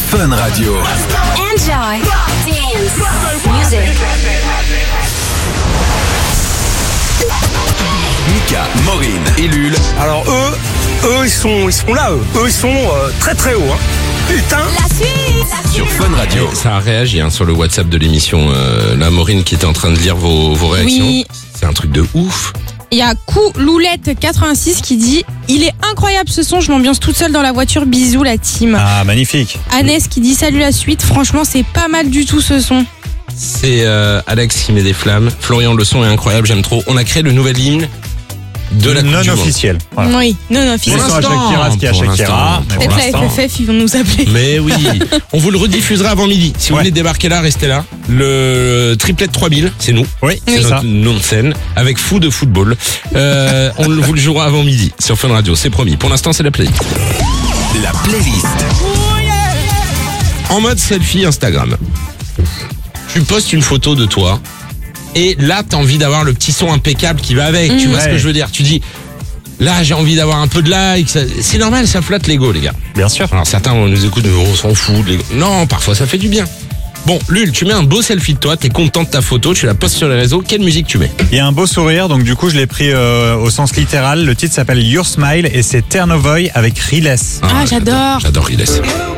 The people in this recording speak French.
Fun Radio. Enjoy dance music. Mika, Maureen et Lul. Alors eux ils sont là, eux ils sont très très haut. Putain. La suite. Sur Fun Radio. Ça a réagi sur le WhatsApp de l'émission. La Maureen qui était en train de lire vos réactions. Oui. C'est un truc de ouf. Il y a Couloulette86 qui dit « Il est incroyable ce son, je m'ambiance toute seule dans la voiture, bisous la team Ah, magnifique. » Annès qui dit « Salut la suite, franchement c'est pas mal du tout ce son. » C'est Alex qui met des flammes. Florian, le son est incroyable, j'aime trop. On a créé le nouvel hymne de la Coupe Non du Monde. officiel. Voilà. Oui, non, Ils officiel. sont à Shakira, ce qu'il y a à Pour Shakira. l'instant. mais Peut-être pour la l'instant- FFF, ils vont nous appeler. Mais oui, on vous le rediffusera avant midi. Si vous Ouais. voulez débarquer là, restez là. Le triplet de 3000, c'est nous. Oui, C'est c'est ça. notre nom de scène, avec fou de football. On vous le jouera avant midi sur Fun Radio, c'est promis. Pour l'instant, c'est la playlist. La playlist. En mode selfie Instagram. Tu postes une photo de toi, et là, t'as envie d'avoir le petit son impeccable qui va avec. Tu vois ce que je veux dire? Tu dis, là, j'ai envie d'avoir un peu de likes. C'est normal, ça flatte l'ego, les gars. Bien sûr. Alors certains nous écoutent, on s'en fout de l'ego. Non, parfois ça fait du bien. Bon, Lul, tu mets un beau selfie de toi, t'es content de ta photo, tu la postes sur les réseaux, quelle musique tu mets? Il y a un beau sourire, donc du coup je l'ai pris au sens littéral. Le titre s'appelle Your Smile et c'est Ternovoy avec Riles. Ah, j'adore. J'adore Riles.